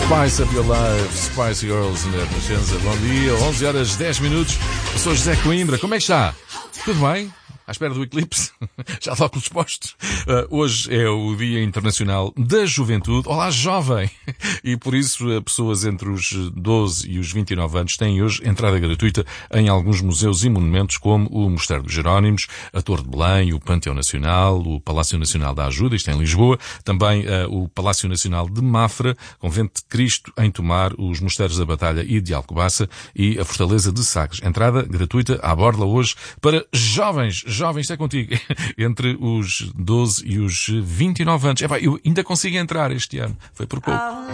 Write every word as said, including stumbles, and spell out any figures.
Spice Up Your Life, Spice Girls na Renascença. Bom dia, onze horas dez minutos. Eu sou José Coimbra. Como é que está? Tudo bem? À espera do eclipse? Já de óculos postos? Uh, hoje é o Dia Internacional da Juventude. Olá, jovem! E por isso, uh, pessoas entre os doze e os vinte e nove anos têm hoje entrada gratuita em alguns museus e monumentos, como o Mosteiro dos Jerónimos, a Torre de Belém, o Panteão Nacional, o Palácio Nacional da Ajuda, isto é em Lisboa, também uh, o Palácio Nacional de Mafra, Convento de Cristo em Tomar, os Mosteiros da Batalha e de Alcobaça e a Fortaleza de Sagres. Entrada gratuita à borla hoje para jovens. Jovem, isto é contigo, entre os doze e os vinte e nove anos. Epá, eu ainda consigo entrar este ano, foi por pouco.